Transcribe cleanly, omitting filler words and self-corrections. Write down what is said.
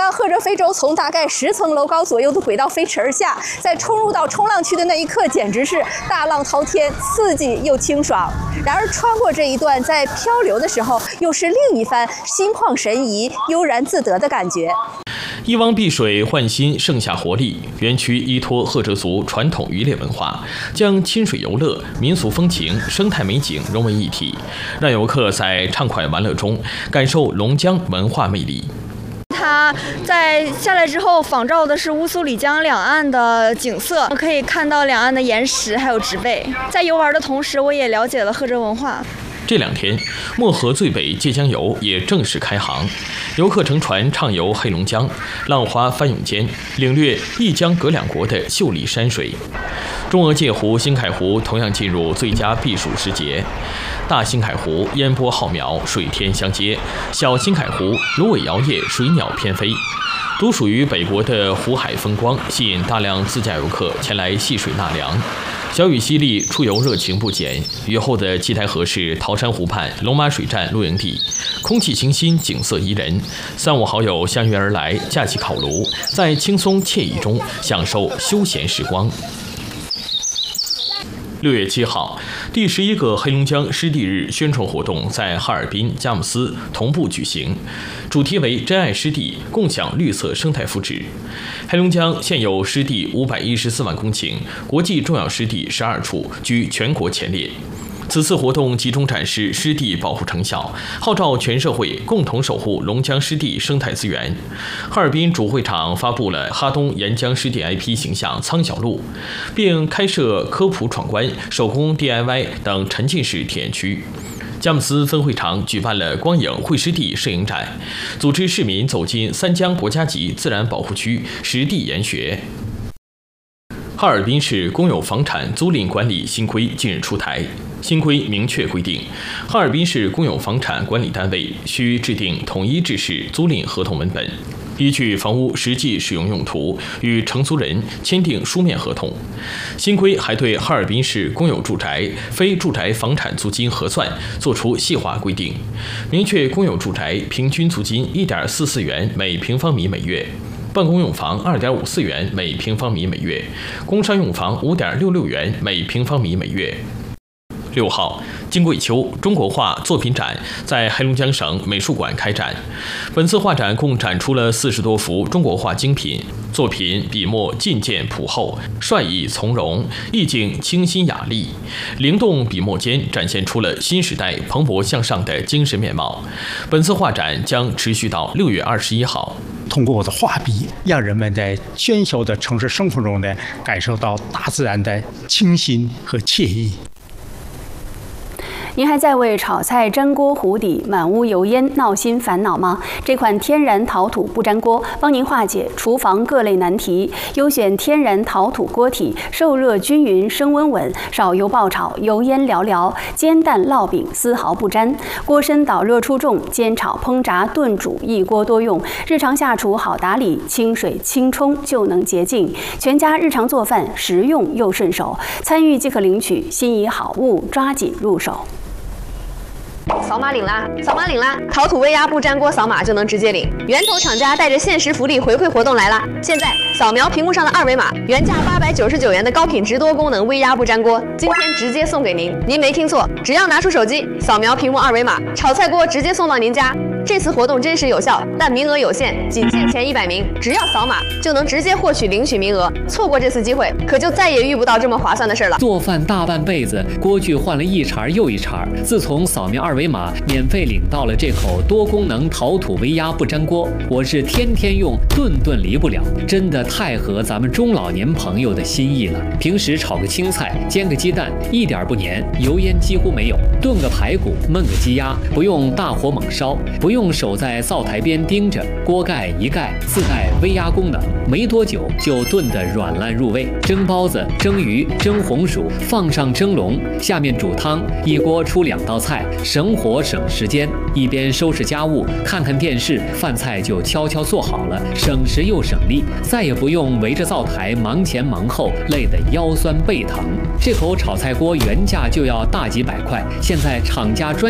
刚赫哲飞舟从大概10层楼高左右的轨道飞驰而下，在冲入到冲浪区的那一刻，简直是大浪滔天，刺激又清爽。然而穿过这一段，在漂流的时候，又是另一番心旷神怡、悠然自得的感觉。 一汪碧水焕新盛夏活力，园区依托赫哲族传统渔猎文化，将亲水游乐、民俗风情、生态美景融为一体，让游客在畅快玩乐中感受龙江文化魅力。 它在下来之后仿照的是乌苏里江两岸的景色，可以看到两岸的岩石还有植被。在游玩的同时，我也了解了赫哲文化。 这2天，漠河最北界江游也正式开航，游客乘船畅游黑龙江，浪花翻涌间，领略一江隔2国的秀丽山水。中俄界湖新凯湖同样进入最佳避暑时节，大新凯湖烟波浩渺，水天相接；小新凯湖芦苇摇曳，水鸟翩飞。独属于北国的湖海风光，吸引大量自驾游客前来戏水纳凉。小雨淅沥，出游热情不减。雨后的七台河是桃山湖畔龙马水站露营地，空气清新，景色宜人。3、5好友相约而来，架起烤炉，在轻松惬意中享受休闲时光。6月7号，第11个黑龙江湿地日宣传活动在哈尔滨、佳木斯同步举行，主题为珍爱湿地，共享绿色生态福祉。黑龙江现有湿地514万公顷，国际重要湿地12处，居全国前列。此次活动集中展示湿地保护成效，号召全社会共同守护龙江湿地生态资源。哈尔滨主会场发布了哈东沿江湿地 IP 形象苍小路，并开设科普闯关、手工 DIY 等沉浸式体验区。佳木斯分会场举办了光影绘湿地摄影展，组织市民走进三江国家级自然保护区实地研学。哈尔滨市公有房产租赁管理新规近日出台。新规明确规定，哈尔滨市公有房产管理单位需制定统一制式租赁合同文本，依据房屋实际使用用途与承租人签订书面合同。新规还对哈尔滨市公有住宅、非住宅房产租金核算作出细化规定，明确公有住宅平均租金1.44元每平方米每月。办公用房2.54元每平方米每月，工商用房5.66元每平方米每月。6号，金桂秋中国画作品展在黑龙江省美术馆开展。本次画展共展出了40多幅中国画精品作品，笔墨劲健朴厚，帅意从容，意境清新雅丽，灵动笔墨间展现出了新时代蓬勃向上的精神面貌。本次画展将持续到6月21号。 通过我的画笔，让人们在喧嚣的城市生活中呢，感受到大自然的清新和惬意。 您还在为炒菜粘锅糊底、满屋油烟闹心烦恼吗？这款天然陶土不粘锅帮您化解厨房各类难题。优选天然陶土锅体，受热均匀，升温稳，少油爆炒，油烟寥寥，煎蛋烙饼丝毫不粘。锅身导热出众，煎炒烹炸炖煮一锅多用，日常下厨好打理，清水轻冲就能洁净。全家日常做饭实用又顺手，参与即可领取心仪好物，抓紧入手。 扫码领啦！扫码领啦！陶土微压不粘锅扫码就能直接领，源头厂家带着限时福利回馈活动来啦！现在扫描屏幕上的2维码，原价899元的高品质多功能微压不粘锅，今天直接送给您。您没听错，只要拿出手机扫描屏幕2维码，炒菜锅直接送到您家。这次活动真实有效，但名额有限，仅限前100名，只要扫码就能直接获取领取名额。错过这次机会，可就再也遇不到这么划算的事了。 做饭大半辈子，锅具换了一茬又一茬，自从扫描2维码，免费领到了这口多功能陶土微压不粘锅，我是天天用，顿顿离不了，真的太合咱们中老年朋友的心意了。平时炒个青菜，煎个鸡蛋，一点不粘，油烟几乎没有；炖个排骨，焖个鸡鸭，不用大火猛烧，不用守在灶台边盯着，锅盖一盖，自带微压功能，没多久就炖得软烂入味。蒸包子、蒸鱼、蒸红薯，放上蒸笼，下面煮汤，一锅出2道菜，省火省时间。一边收拾家务，看看电视，饭菜就悄悄做好了，省时又省力，再也不用围着灶台忙前忙后，累得腰酸背疼。这口炒菜锅原价就要大几百块，现在厂家专